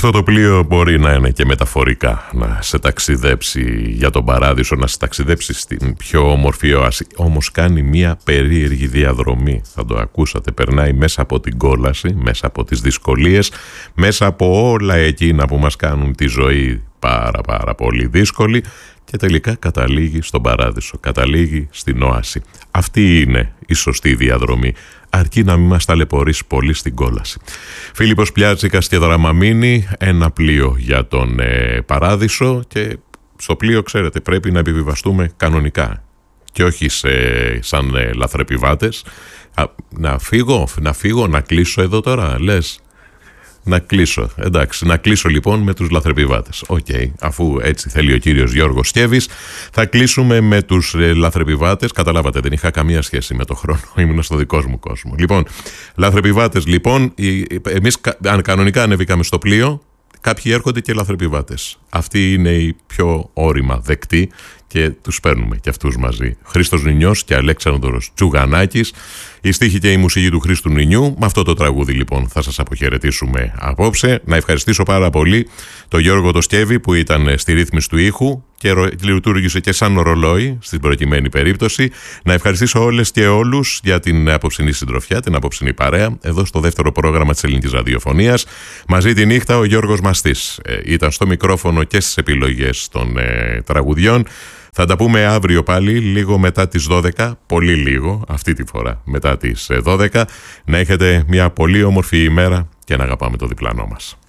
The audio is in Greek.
Αυτό το πλοίο μπορεί να είναι και μεταφορικά, να σε ταξιδέψει για τον παράδεισο, να σε ταξιδέψει στην πιο όμορφη οάση. Όμως κάνει μια περίεργη διαδρομή, θα το ακούσατε, περνάει μέσα από την κόλαση, μέσα από τις δυσκολίες, μέσα από όλα εκείνα που μας κάνουν τη ζωή πάρα πολύ δύσκολη και τελικά καταλήγει στον παράδεισο, καταλήγει στην όαση. Αυτή είναι η σωστή διαδρομή, αρκεί να μην μας ταλαιπωρήσει πολύ στην κόλαση. Φίλιππος Πλιάτσικας και Δραμαμίνη, ένα πλοίο για τον παράδεισο, και στο πλοίο, ξέρετε, πρέπει να επιβιβαστούμε κανονικά και όχι σαν λαθρεπιβάτες. Να φύγω, να κλείσω εδώ τώρα, λες? Να κλείσω, εντάξει, να κλείσω λοιπόν με τους λαθρεπιβάτες. Οκ, αφού έτσι θέλει ο κύριος Γιώργος Στέβης, θα κλείσουμε με τους λαθρεπιβάτες. Καταλάβατε, δεν είχα καμία σχέση με το χρόνο, ήμουν στο δικό μου κόσμο. Λοιπόν, λαθρεπιβάτες λοιπόν, εμείς κανονικά ανεβήκαμε στο πλοίο, κάποιοι έρχονται και λαθρεπιβάτες. Αυτοί είναι οι πιο όρημα δεκτοί και τους παίρνουμε και αυτούς μαζί. Χρήστος Νινιός και Αλέξανδρος Τσουγανάκης, η στίχη και η μουσική του Χρήστου Νινιού. Με αυτό το τραγούδι λοιπόν θα σας αποχαιρετήσουμε απόψε. Να ευχαριστήσω πάρα πολύ τον Γιώργο το Στέβη που ήταν στη ρύθμιση του ήχου και λειτουργήσε και σαν ρολόι στην προκειμένη περίπτωση. Να ευχαριστήσω όλες και όλους για την απόψινή συντροφιά, την απόψινή παρέα εδώ στο δεύτερο πρόγραμμα της Ελληνικής Ραδιοφωνίας. Μαζί τη νύχτα ο Γιώργος Μαστής ήταν στο μικρόφωνο και στις επιλογές των τραγουδιών. Θα τα πούμε αύριο πάλι, λίγο μετά τις 12, πολύ λίγο αυτή τη φορά μετά τις 12. Να έχετε μια πολύ όμορφη ημέρα και να αγαπάμε το διπλανό μας.